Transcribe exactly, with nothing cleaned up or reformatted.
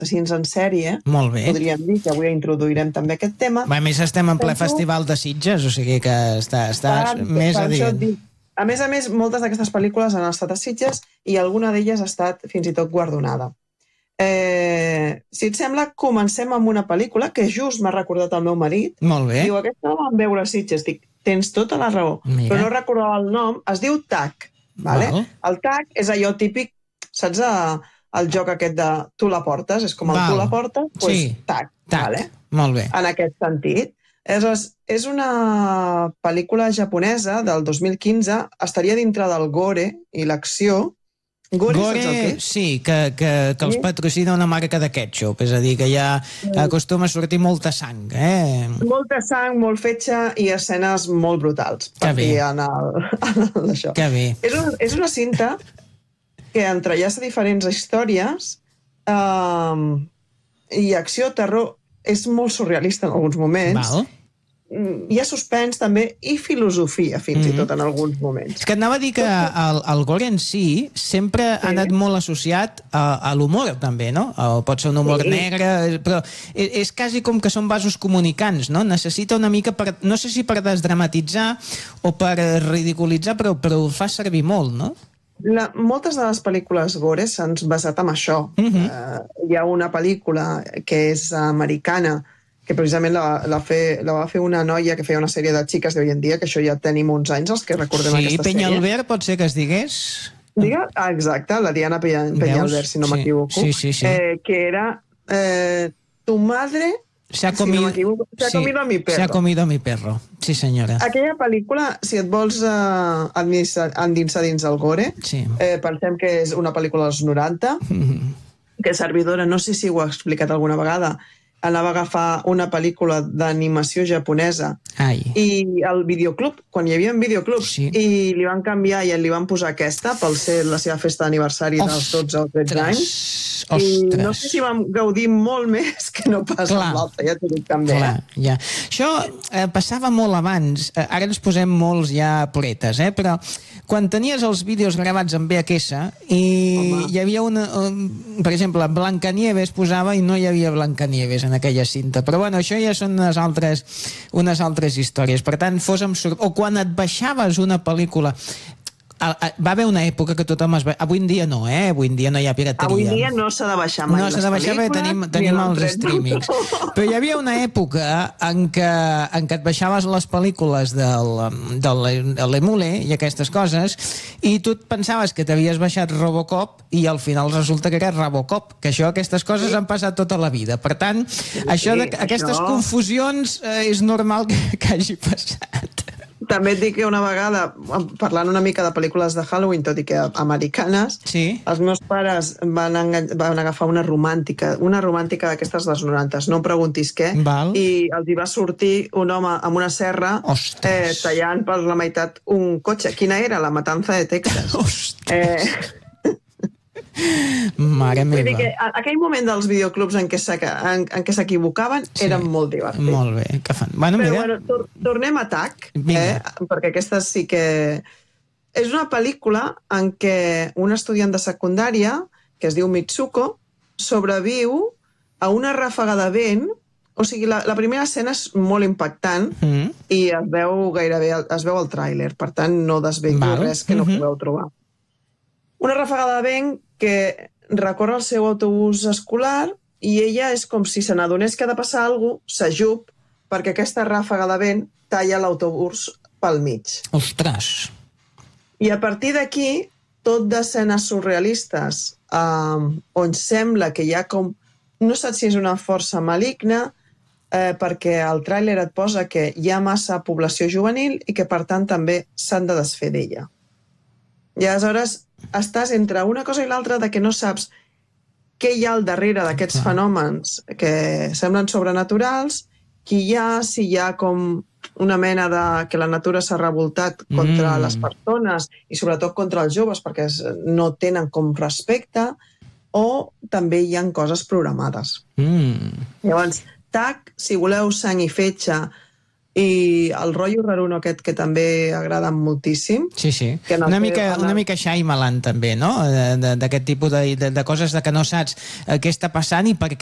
assassins en sèrie. Molt bé. Podríem dir que avui introduirem també aquest tema. A més, estem en ple Penso... festival de Sitges, o sigui que està, està per, més per adient. Dic, a més a més, moltes d'aquestes pel·lícules han estat a Sitges i alguna d'elles ha estat fins i tot guardonada. Eh, si et sembla, comencem amb una pel·lícula que just m'ha recordat el meu marit. Molt bé. Diu, aquesta la vam veure a Sitges. Dic, tens tota la raó. Mira. Però no recordava el nom. Es diu T A C. Vale? Val. El T A C és allò típic, saps el joc aquest de tu la portes? És com el Val. Tu la portes, doncs pues, sí. T A C. T A C. Vale? Molt bé. En aquest sentit. És, és una pel·lícula japonesa del dos mil quinze, estaria dintre del gore i l'acció. Gore, gore sí, que, que, que els patrocina una marca de ketchup, és a dir, que ja acostuma a sortir molta sang, eh? Molta sang, molt fetge i escenes molt brutals. Que bé. En el, en el, això. Que bé. És, un, és una cinta que entrellaça diferents històries um, i acció, terror, és molt surrealista en alguns moments. Val. Hi ha suspens també i filosofia fins mm-hmm. i tot en alguns moments. És que anava a dir que el, el gore en si sempre sí. ha anat molt associat a, a l'humor també, no? O pot ser un humor sí. negre, però és, és quasi com que són vasos comunicants, no? Necessita una mica, per, no sé si per desdramatitzar o per ridiculitzar, però, però ho fa servir molt, no? La, moltes de les pel·lícules gore s'han basat en això. Mm-hmm. Uh, hi ha una pel·lícula que és americana que precisament la, la, fe, la va fer una noia que feia una sèrie de xiques d'avui en dia, que això ja tenim uns anys, els que recordem sí, aquesta Peña sèrie. Sí, Peñalver pot ser que es digués? Diga, ah, exacte, la Diana Peñalver, si no sí. m'equivoco. Sí, sí, sí. Eh, que era eh, Tu madre... Se ha, comi... si no se ha sí, comido a mi perro. Se ha comido a mi perro, sí senyora. Aquella pel·lícula, si et vols uh, endinsar dins el gore, sí. eh, pensem que és una pel·lícula dels noranta, mm-hmm. que servidora, no sé si ho ha explicat alguna vegada, anava a agafar una pel·lícula d'animació japonesa Ai. i el videoclub, quan hi havia un videoclub, sí. i li van canviar i li van posar aquesta pel ser la seva festa d'aniversari dels dotze o tretze anys. Ostres. I no sé si vam gaudir molt més que no pas amb l'altre, ja t'ho dic també. Clar, eh? ja. Això eh, passava molt abans, eh, ara ens posem molts ja puretes, eh? Però quan tenies els vídeos gravats en V H S i Home. Hi havia una, un, per exemple, Blancanieves posava i no hi havia Blancanieves en aquella cinta, però bueno, això ja són unes altres, unes altres històries, per tant fos amb sort... o quan et baixaves una pel·lícula, va haver una època que tothom es va... Avui en dia no, eh? Avui en dia no hi ha pirateria. Avui en dia no s'ha de baixar mai no s'ha de baixar perquè tenim, tenim els streamings. Però hi havia una època en què, en què et baixaves les pel·lícules del, del, de l'Emule i aquestes coses i tu et pensaves que t'havies baixat Robocop i al final resulta que era Robocop, que això, aquestes coses sí. han passat tota la vida. Per tant, sí, això de, això... aquestes confusions eh, és normal que, que hagi passat. També et dic que una vegada, parlant una mica de pel·lícules de Halloween, tot i que americanes, sí. els meus pares van, van agafar una romàntica, una romàntica d'aquestes dels noranta, no em preguntis què, Val. I els hi va sortir un home amb una serra eh, tallant per la meitat un cotxe. Quina era? La matança de Texas. Ostres! Eh... Mare meva. Vull dir que aquell moment dels videoclubs en què s'equivocaven sí. eren molt divertits. Molt bé, que fan. Bueno, Però mira. bueno, tor tornem a T A C, eh? perquè aquesta sí que... És una pel·lícula en què un estudiant de secundària, que es diu Mitsuko, sobreviu a una ràfaga de vent. O sigui, la, la primera escena és molt impactant mm. i es veu gairebé es veu el tràiler, per tant no desvetllo res que no mm-hmm. podeu trobar. Una ràfaga de vent que recorre el seu autobús escolar i ella és com si se n'adonés que ha de passar alguna cosa, s'ajup, perquè aquesta ràfaga de vent talla l'autobús pel mig. Ostres! I a partir d'aquí, tot d'escenes surrealistes, eh, on sembla que hi ha com... No saps si és una força maligna, eh, perquè el tràiler et posa que hi ha massa població juvenil i que, per tant, també s'han de desfer d'ella. I aleshores estàs entre una cosa i l'altra de que no saps què hi ha al darrere d'aquests ah. fenòmens que semblen sobrenaturals, qui hi ha, si hi ha com una mena de... que la natura s'ha revoltat contra mm. les persones i sobretot contra els joves perquè no tenen com respecte, o també hi ha coses programades. Mm. Llavors, T A C, si voleu sang i fetge, i el rotllo raruno aquest que també agrada moltíssim. Sí, sí. Una mica, una mica Shyamalan també, no? D'aquest tipus de, de, de coses de que no saps què està passant i per